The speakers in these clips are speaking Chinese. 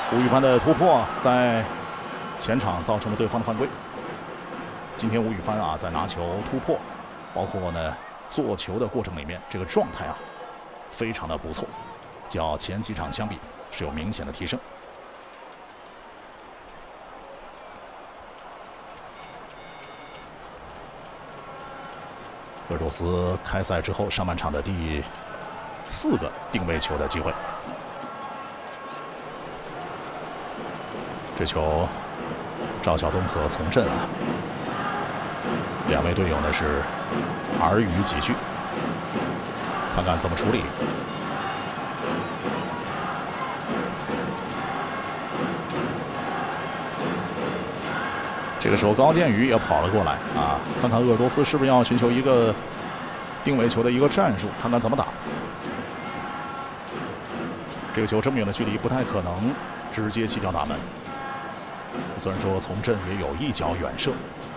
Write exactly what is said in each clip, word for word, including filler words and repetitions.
吴宇帆的突破在前场造成了对方的犯规。今天吴宇帆啊，在拿球突破，包括呢做球的过程里面，这个状态啊非常的不错，较前几场相比是有明显的提升。鄂尔多斯开赛之后上半场的第四个定位球的机会，这球赵晓东和从振啊，两位队友呢是耳语几句，看看怎么处理。这个时候高建宇也跑了过来啊，看看鄂尔多斯是不是要寻求一个定位球的一个战术，看看怎么打。这个球这么远的距离不太可能直接起脚打门，虽然说从振也有一脚远射。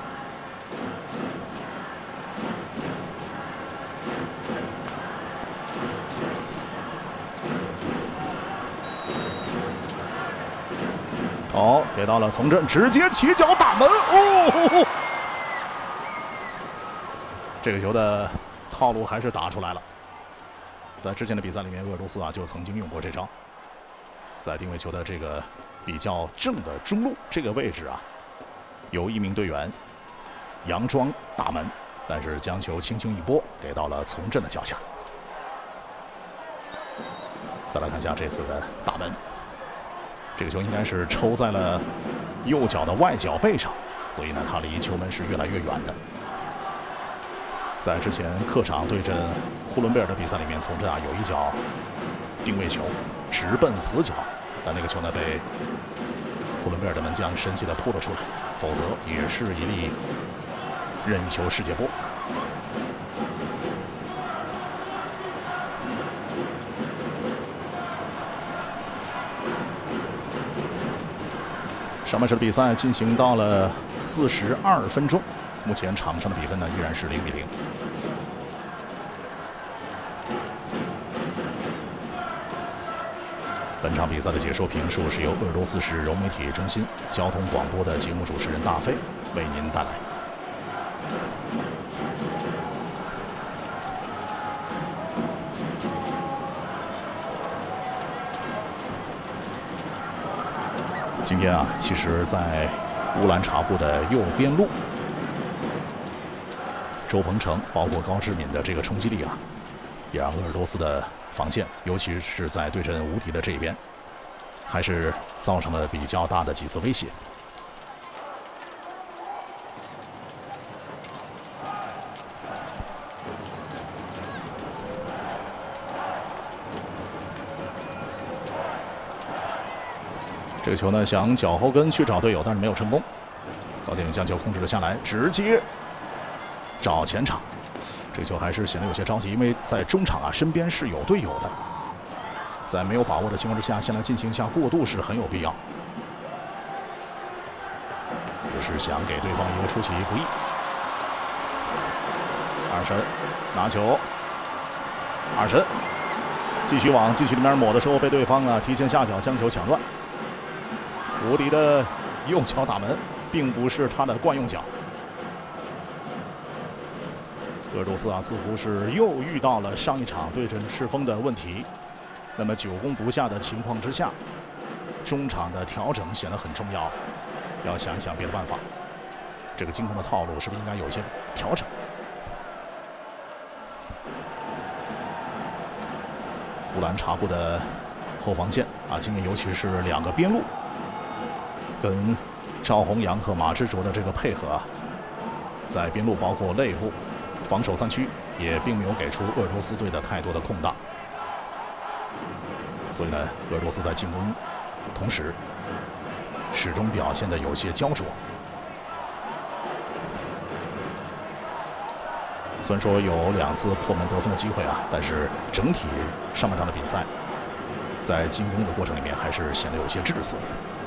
好，给到了从振，直接起脚打门哦！这个球的套路还是打出来了。在之前的比赛里面，鄂尔多斯啊就曾经用过这招，在定位球的这个比较正的中路这个位置啊，有一名队员佯装打门，但是将球轻轻一拨，给到了从振的脚下。再来看一下这次的打门。这个球应该是抽在了右脚的外脚背上，所以呢，他离球门是越来越远的。在之前客场对阵呼伦贝尔的比赛里面，从振啊有一脚定位球直奔死角，但那个球呢被呼伦贝尔的门将神奇的拖了出来，否则也是一粒任意球世界波。上半场的比赛进行到了四十二分钟，目前场上的比分呢依然是零比零。本场比赛的解说评述是由鄂尔多斯市融媒体中心交通广播的节目主持人大飞为您带来。今天啊，其实，在乌兰察布的右边路，周鹏程包括高志敏的这个冲击力啊，也让鄂尔多斯的防线，尤其是在对阵无敌的这一边，还是造成了比较大的几次威胁。这个球呢，想脚后跟去找队友，但是没有成功。高建宇将球控制了下来，直接找前场。这个球还是显得有些着急，因为在中场啊，身边是有队友的，在没有把握的情况之下，先来进行一下过渡是很有必要。也是想给对方一个出其不意。二神拿球，二神继续往禁区里面抹的时候，被对方啊提前下脚将球抢断。无敌的右脚打门，并不是他的惯用脚。鄂尔多斯啊，似乎是又遇到了上一场对阵赤峰的问题。那么久攻不下的情况之下，中场的调整显得很重要，要想一想别的办法。这个进攻的套路是不是应该有一些调整？乌兰察布的后防线啊，今年尤其是两个边路。跟赵宏阳和马志卓的这个配合啊，在边路包括内部防守三区也并没有给出鄂尔多斯队的太多的空档，所以呢，鄂尔多斯在进攻同时始终表现的有些焦灼。虽然说有两次破门得分的机会啊，但是整体上半场的比赛在进攻的过程里面还是显得有些滞涩。